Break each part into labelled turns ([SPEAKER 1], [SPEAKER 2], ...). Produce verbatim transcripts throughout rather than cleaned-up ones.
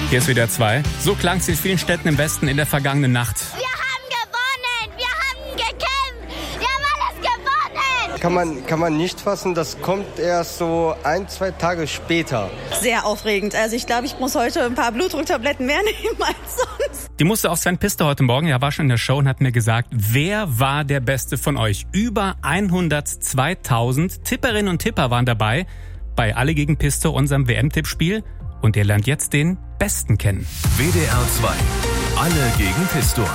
[SPEAKER 1] Hier ist W D R zwei. So klang es in vielen Städten im Westen in der vergangenen Nacht.
[SPEAKER 2] Wir haben gewonnen! Wir haben gekämpft! Wir haben alles gewonnen!
[SPEAKER 3] Kann man, kann man nicht fassen, das kommt erst so ein, zwei Tage später.
[SPEAKER 4] Sehr aufregend. Also ich glaube, ich muss heute ein paar Blutdrucktabletten mehr nehmen als sonst.
[SPEAKER 1] Die musste auch Sven Piste heute Morgen, er war schon in der Show und hat mir gesagt, wer war der Beste von euch? Über hundertzweitausend Tipperinnen und Tipper waren dabei bei Alle gegen Piste, unserem W M-Tippspiel. Und ihr lernt jetzt den Besten kennen.
[SPEAKER 5] W D R zwei. Alle gegen Pistor.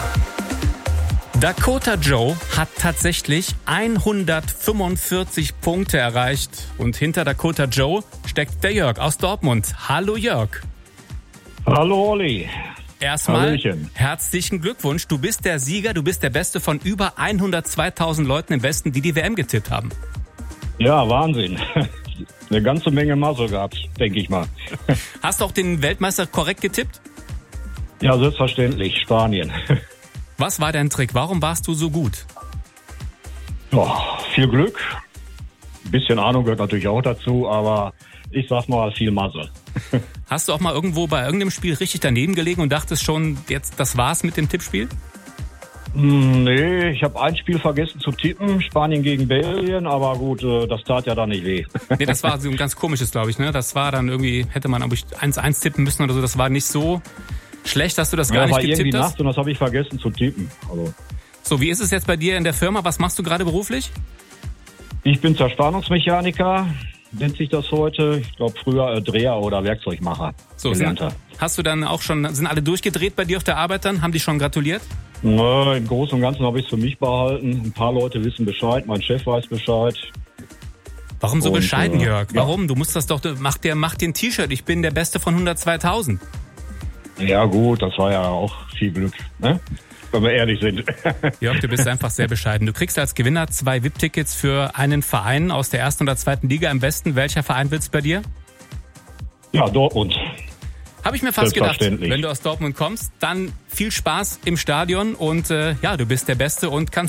[SPEAKER 1] Dakota Joe hat tatsächlich hundertfünfundvierzig Punkte erreicht. Und hinter Dakota Joe steckt der Jörg aus Dortmund. Hallo Jörg.
[SPEAKER 6] Hallo Olli.
[SPEAKER 1] Erstmal
[SPEAKER 6] Hallöchen.
[SPEAKER 1] Herzlichen Glückwunsch. Du bist der Sieger, du bist der Beste von über hundertzweitausend Leuten im Westen, die die W M getippt haben.
[SPEAKER 6] Ja, Wahnsinn. Eine ganze Menge Masse gehabt, denke ich mal.
[SPEAKER 1] Hast du auch den Weltmeister korrekt getippt?
[SPEAKER 6] Ja, selbstverständlich, Spanien.
[SPEAKER 1] Was war dein Trick? Warum warst du so gut?
[SPEAKER 6] Ja, viel Glück. Ein bisschen Ahnung gehört natürlich auch dazu, aber ich sag mal viel Masse.
[SPEAKER 1] Hast du auch mal irgendwo bei irgendeinem Spiel richtig daneben gelegen und dachtest schon, jetzt das war's mit dem Tippspiel?
[SPEAKER 6] Nee, ich habe ein Spiel vergessen zu tippen, Spanien gegen Belgien, aber gut, das tat ja dann nicht weh.
[SPEAKER 1] Nee, das war so ein ganz komisches, glaube ich, ne? Das war dann irgendwie, hätte man aber eins eins tippen müssen oder so, das war nicht so schlecht, dass du das gar
[SPEAKER 6] ja,
[SPEAKER 1] nicht
[SPEAKER 6] war
[SPEAKER 1] getippt
[SPEAKER 6] irgendwie
[SPEAKER 1] hast.
[SPEAKER 6] nachts und das habe ich vergessen zu tippen. Also.
[SPEAKER 1] So, wie ist es jetzt bei dir in der Firma? Was machst du gerade beruflich?
[SPEAKER 6] Ich bin Zerspannungsmechaniker, nennt sich das heute. Ich glaube früher äh, Dreher oder Werkzeugmacher.
[SPEAKER 1] So, sind, hast du dann auch schon, sind alle durchgedreht bei dir auf der Arbeit dann? Haben die schon gratuliert?
[SPEAKER 6] Na, im Großen und Ganzen habe ich es für mich behalten. Ein paar Leute wissen Bescheid, mein Chef weiß Bescheid.
[SPEAKER 1] Warum so
[SPEAKER 6] und,
[SPEAKER 1] bescheiden,
[SPEAKER 6] äh,
[SPEAKER 1] Jörg?
[SPEAKER 6] ja.
[SPEAKER 1] Warum? Du musst das doch, mach dir, mach dir ein T-Shirt. Ich bin der Beste von hundertzweitausend.
[SPEAKER 6] Ja gut, das war ja auch viel Glück, ne? Wenn wir ehrlich sind.
[SPEAKER 1] Jörg, du bist einfach sehr bescheiden. Du kriegst als Gewinner zwei V I P-Tickets für einen Verein aus der ersten oder zweiten Liga im Westen. Welcher Verein wird's bei dir?
[SPEAKER 6] Ja, Dortmund.
[SPEAKER 1] Habe ich mir fast gedacht,
[SPEAKER 6] Selbstverständlich.
[SPEAKER 1] wenn du aus Dortmund kommst, dann viel Spaß im Stadion und äh, ja, du bist der Beste und kannst